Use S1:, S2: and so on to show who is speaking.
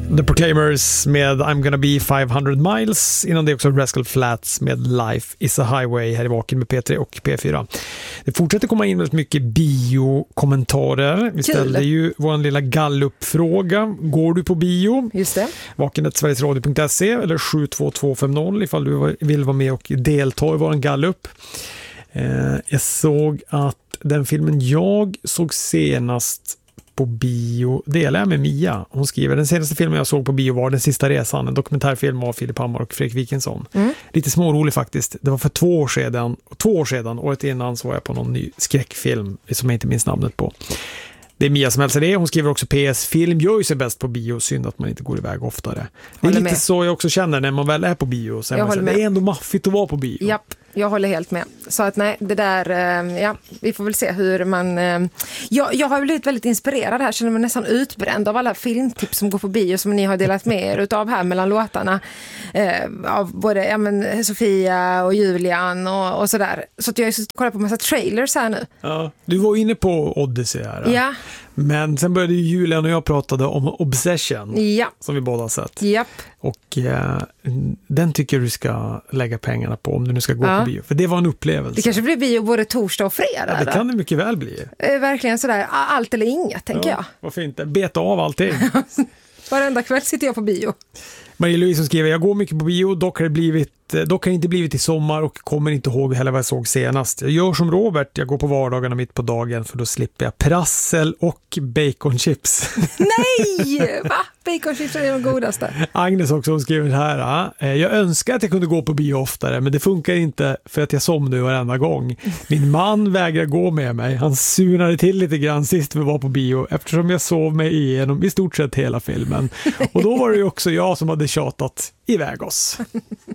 S1: The Proclaimers med I'm gonna be 500 miles. Innan det också Rascal Flatts med Life is a highway här i Vaken med P3 och P4. Det fortsätter komma in väldigt mycket biokommentarer. Vi ställde ju vår lilla Gallup-fråga. Går du på bio?
S2: Just det.
S1: Vaken@sverigesradio.se eller 72250 ifall du vill vara med och delta i vår Gallup. Jag såg att den filmen jag såg senast på bio delar jag med Mia. Hon skriver, den senaste filmen jag såg på bio var Den sista resan, en dokumentärfilm av Filip Hammar och Fredrik Wikingsson. Lite smårolig faktiskt. Det var för 2 år sedan, året innan såg jag på någon ny skräckfilm som jag inte minns namnet på. Det är Mia som hälsar det. Hon skriver också PS, film gör ju sig bäst på bio, synd att man inte går iväg oftare. Det är lite med. Så jag också känner när man väl är på bio. Så det är ändå maffigt att vara på bio.
S2: Japp. Jag håller helt med. Så att nej, det där, ja, vi får väl se hur man... Jag har blivit väldigt inspirerad här, känner mig nästan utbränd av alla filmtips som går på bio som ni har delat med er utav här mellan låtarna. Av både Sofia och Julian och sådär. Så att jag kollar på massa trailers här nu.
S1: Ja, du var inne på Odyssey här.
S2: Ja.
S1: Men sen började Julian och jag pratade om Obsession.
S2: Ja.
S1: Som vi båda har sett.
S2: Japp.
S1: Och den tycker du ska lägga pengarna på om du nu ska gå på bio. För det var en upplevelse.
S2: Det kanske blir bio både torsdag och fredag.
S1: Ja, det kan det mycket väl bli.
S2: Verkligen sådär, allt eller inget tänker jag.
S1: Varför inte? Beta av allting.
S2: Varenda kväll sitter jag på bio.
S1: Marie-Louise som skriver, jag går mycket på bio, dock har det inte blivit i sommar och kommer inte ihåg heller vad jag såg senast. Jag gör som Robert, jag går på vardagarna mitt på dagen för då slipper jag prassel och baconchips.
S2: Nej! Va? Baconchips är de godaste.
S1: Agnes också, hon skriver här, jag önskar att jag kunde gå på bio oftare, men det funkar inte för att jag somnar varenda gång. Min man vägrar gå med mig. Han sunade till lite grann sist vi var på bio eftersom jag sov mig igenom i stort sett hela filmen. Och då var det ju också jag som hade tjatat iväg oss.